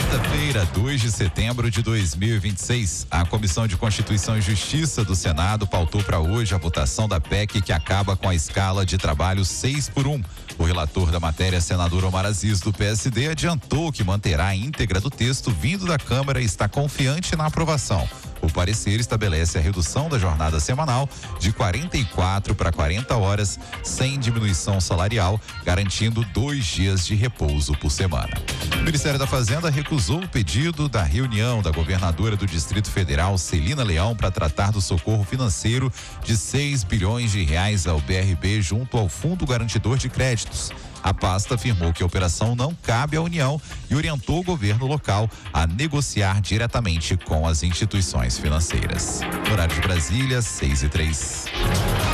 Quarta-feira, 2 de setembro de 2026, a Comissão de Constituição e Justiça do Senado pautou para hoje a votação da PEC que acaba com a escala de trabalho 6x1. O relator da matéria, senador Omar Aziz, do PSD, adiantou que manterá a íntegra do texto vindo da Câmara e está confiante na aprovação. O parecer estabelece a redução da jornada semanal de 44 para 40 horas, sem diminuição salarial, garantindo 2 dias de repouso por semana. O Ministério da Fazenda recusou o pedido da reunião da governadora do Distrito Federal, Celina Leão, para tratar do socorro financeiro de 6 bilhões de reais ao BRB junto ao Fundo Garantidor de Créditos. A pasta afirmou que a operação não cabe à União e orientou o governo local a negociar diretamente com as instituições financeiras. No horário de Brasília, 6h03.